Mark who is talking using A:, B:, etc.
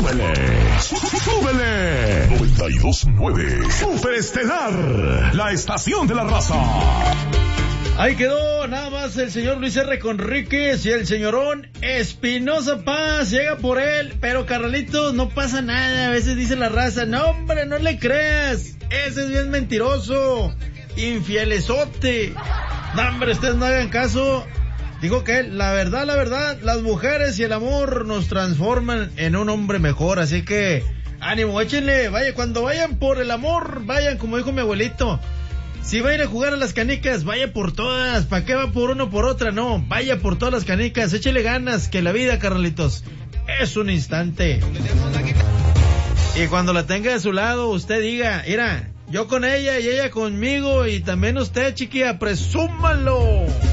A: ¡Súbele! ¡Súbele! 92.9 Superestelar, la estación de la raza.
B: Ahí quedó nada más el señor Luis R. Conríquez y el señorón Espinosa Paz. Llega por él, pero Carnalitos, no pasa nada. A veces dice la raza, no hombre, no le creas, ese es bien mentiroso, infielesote. No hombre, ustedes no hagan caso. Digo que la verdad, las mujeres y el amor nos transforman en un hombre mejor. Así que ánimo, échenle, vaya, cuando vayan por el amor, vayan como dijo mi abuelito. Si va a ir a jugar a las canicas, vaya por todas. ¿Para qué va por uno por otra? No, vaya por todas las canicas. Échele ganas, que la vida, carnalitos, es un instante. Y cuando la tenga de su lado, usted diga, mira, yo con ella y ella conmigo, y también usted, chiquilla, presúmalo.